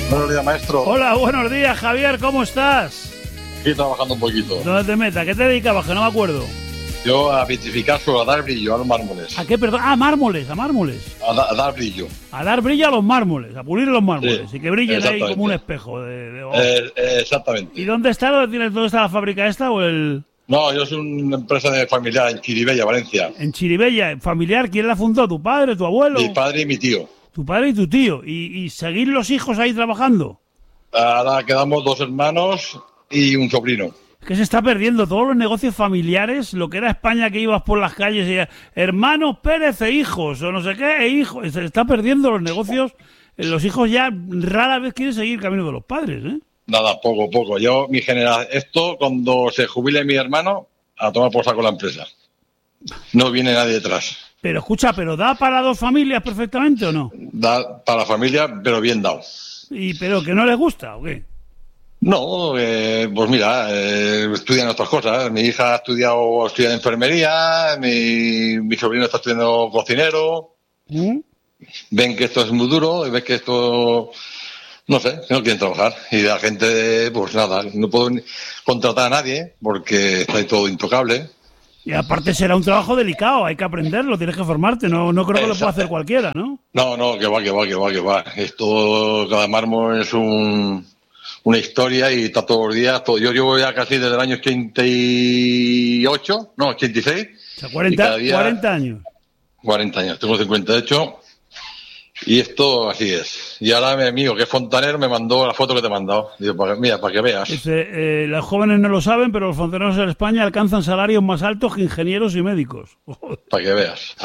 Buenos días, maestro. Hola, buenos días, Javier, ¿cómo estás? Estoy trabajando un poquito. ¿Dónde te metas? ¿Qué te dedicabas? Que no me acuerdo. Yo a vitrificar suelo, a dar brillo a los mármoles. ¿A qué, perdón? Ah, mármoles, a mármoles. A dar brillo. A dar brillo a los mármoles, a pulir los mármoles. Sí, y que brillen ahí exactamente. como un espejo. Exactamente. ¿Y dónde está? ¿Dónde está la fábrica esta o el...? No, yo soy una empresa de familiar en Chiribella, Valencia. En Chiribella, familiar, ¿quién la fundó? ¿Tu padre, tu abuelo? Mi padre y mi tío. Tu padre y tu tío. ¿Y seguir los hijos ahí trabajando? Ahora quedamos 2 hermanos y un sobrino. Es que se está perdiendo todos los negocios familiares, lo que era España, que ibas por las calles y hermanos Pérez e hijos, o no sé qué, e hijos. Se está perdiendo los negocios. Los hijos ya rara vez quieren seguir el camino de los padres, ¿eh? Nada, poco. Yo, mi generación, esto, cuando se jubile mi hermano, a tomar por saco la empresa. No viene nadie detrás. Pero escucha, ¿pero da para 2 familias perfectamente o no? Da para la familia, pero bien dado. ¿Pero que no les gusta o qué? No, pues mira, estudian otras cosas. Mi hija ha estudia enfermería, mi sobrino está estudiando cocinero. Ven que esto es muy duro, ven que esto, no sé, no quieren trabajar. Y la gente, pues nada, no puedo contratar a nadie porque está ahí todo intocable. Y aparte será un trabajo delicado, hay que aprenderlo, tienes que formarte, no creo que lo pueda hacer cualquiera, ¿no? No, que va. Esto, cada mármol es una historia y está todos los días. Yo llevo ya casi desde el año 86. O sea, 40 años. 40 años, tengo 58. Y esto así es. Y ahora mi amigo, que es fontanero, me mandó la foto que te he mandado. Digo, para que veas. Dice, los jóvenes no lo saben, pero los fontaneros en España alcanzan salarios más altos que ingenieros y médicos. Para que veas.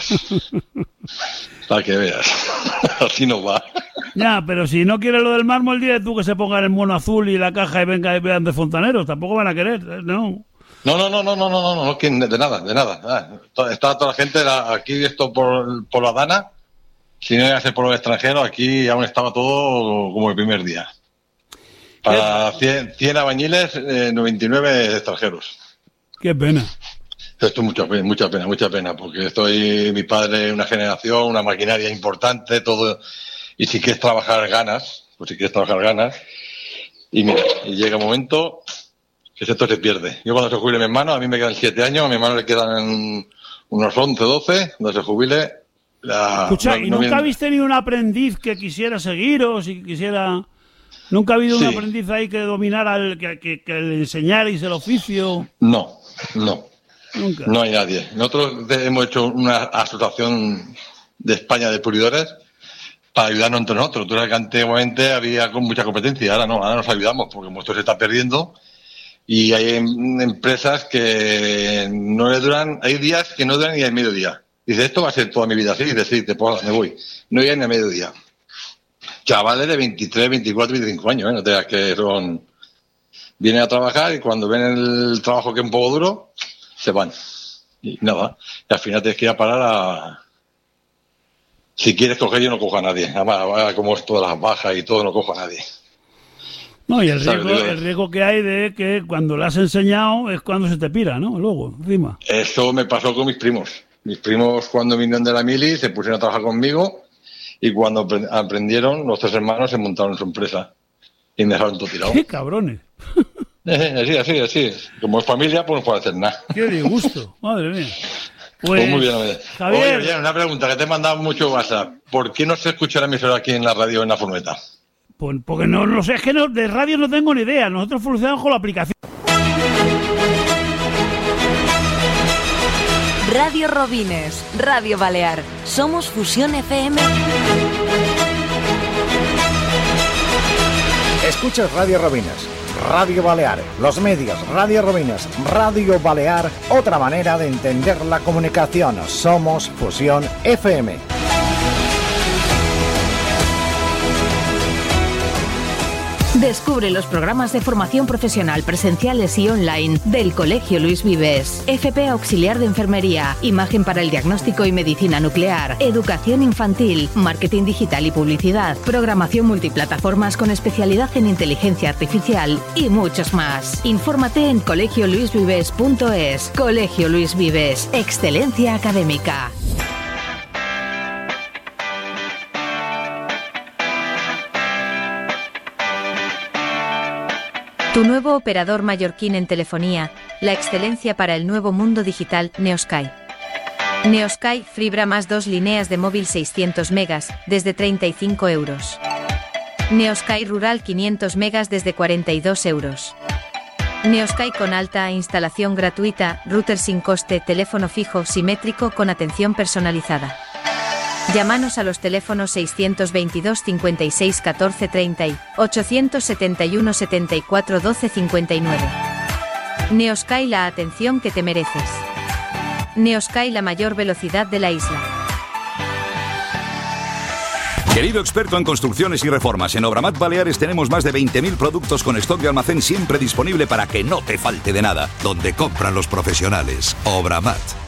Para que veas. Así no va. Ya, pero si no quiere lo del mármol, dile tú que se pongan el mono azul y la caja y venga y vean de fontaneros. Tampoco van a querer, ¿no? No quieren de nada. Está toda la gente aquí, esto por la Dana. Si no iba a ser por los extranjeros, aquí aún estaba todo como el primer día. Para 100 albañiles, 99 extranjeros. Qué pena. Esto es mucha pena, porque mi padre, una generación, una maquinaria importante, todo. Y si quieres trabajar ganas, y mira, y llega un momento que esto se pierde. Yo cuando se jubile mi hermano, a mí me quedan 7 años, a mi hermano le quedan unos 11, 12, cuando se jubile. Escucha, ¿y nunca viste ni un aprendiz que quisiera seguiros y quisiera... ¿Nunca ha habido un aprendiz ahí que dominara, que le enseñarais el oficio? No. Nunca. No hay nadie. Nosotros hemos hecho una asociación de España de pulidores para ayudarnos entre nosotros. Tú sabes que antiguamente había mucha competencia, ahora no, ahora nos ayudamos porque esto se está perdiendo y hay empresas que no le duran, hay días que no duran ni el mediodía. Dice, esto va a ser toda mi vida así. Dice, sí, me voy. No llega ni a mediodía. Chavales de 23, 24, 25 años, no te digas que son... Vienen a trabajar y cuando ven el trabajo que es un poco duro, se van. Y nada. Y al final tienes que ir a parar a... Si quieres coger, yo no cojo a nadie. Además, como es todas las bajas y todo, no cojo a nadie. No, y el riesgo que hay de que cuando lo has enseñado es cuando se te pira, ¿no? Luego, encima. Eso me pasó con mis primos. Mis primos, cuando vinieron de la mili, se pusieron a trabajar conmigo y cuando aprendieron, los 3 hermanos se montaron su empresa y me dejaron todo tirado. ¡Qué cabrones! Así. Como es familia, pues no puedo hacer nada. ¡Qué disgusto! Madre mía. Pues muy bien. Javier. Oye, una pregunta que te he mandado mucho WhatsApp. ¿Por qué no se escucha la emisora aquí en la radio en la furgoneta? Pues porque no lo sé, es que de radio no tengo ni idea. Nosotros funcionamos con la aplicación. Radio Robines, Radio Balear. Somos Fusión FM. Escuchas Radio Robines, Radio Balear, los medios, Radio Robines, Radio Balear, otra manera de entender la comunicación. Somos Fusión FM. Descubre los programas de formación profesional presenciales y online del Colegio Luis Vives. FP Auxiliar de Enfermería, Imagen para el Diagnóstico y Medicina Nuclear, Educación Infantil, Marketing Digital y Publicidad, Programación Multiplataformas con especialidad en Inteligencia Artificial y muchos más. Infórmate en colegioluisvives.es. Colegio Luis Vives. Excelencia académica. Tu nuevo operador mallorquín en telefonía, la excelencia para el nuevo mundo digital, Neosky. Neosky, fibra más 2 líneas de móvil 600 megas, desde 35 euros. Neosky Rural 500 megas desde 42 euros. Neosky con alta instalación gratuita, router sin coste, teléfono fijo simétrico con atención personalizada. Llámanos a los teléfonos 622 56 14 30 y 871 74 12 59. Neosky, la atención que te mereces. Neosky, la mayor velocidad de la isla. Querido experto en construcciones y reformas, en Obramat Baleares tenemos más de 20.000 productos con stock de almacén siempre disponible para que no te falte de nada. Donde compran los profesionales. Obramat.